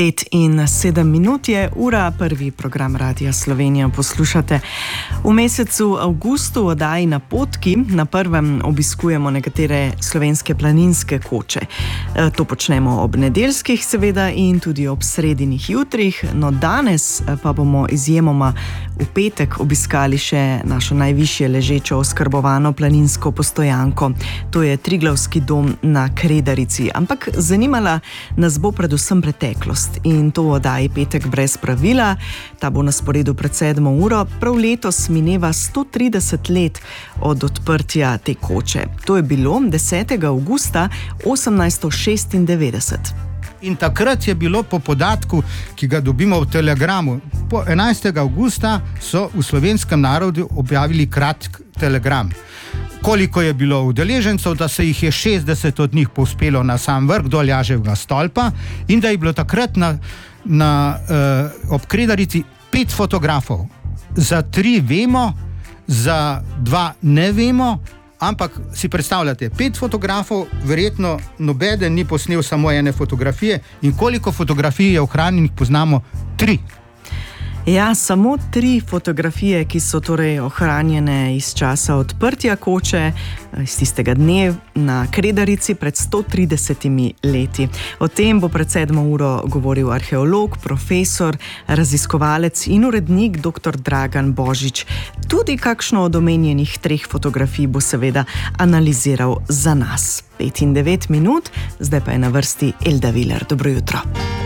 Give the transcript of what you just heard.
5:07 je ura, prvi program Radia Slovenija poslušate. V mesecu avgustu v oddaji Napotki na prvem obiskujemo nekatere slovenske planinske koče. To počnemo ob nedeljskih seveda in tudi ob sredinih jutrih, no danes pa bomo izjemoma v petek obiskali še našo najvišje ležečo oskrbovano planinsko postojanko. To je Triglavski dom na Kredarici, ampak zanimala nas bo predvsem preteklost. In to v oddaji Petek brez pravila. Ta bo na sporedu pred 7. uro. Prav letos mineva 130 let od odprtja te koče. To je bilo 10. avgusta 1896. In takrat je bilo po podatku, ki ga dobimo v telegramu, po 11. avgusta so v slovenskem narodu objavili kratek telegram. Koliko je bilo udeležencev, da se jih je 60 od njih povzpelo na sam vrh dol Jaževega stolpa in da je bilo takrat ob Kredarici 5 fotografov. Za 3 vemo, za 2 ne vemo, ampak si predstavljate, 5 fotografov, verjetno nobeden ni posnel samo ene fotografije in koliko fotografij je ohranjenih, poznamo 3. Ja, samo 3 fotografije, ki so torej ohranjene iz časa odprtja koče, iz tistega dne na Kredarici pred 130 leti. O tem bo pred 7. uro govoril arheolog, profesor, raziskovalec in urednik dr. Dragan Božič. Tudi kakšno od omenjenih 3 fotografij bo seveda analiziral za nas. 5:09, zdaj pa je na vrsti Elda Viler. Dobro jutro.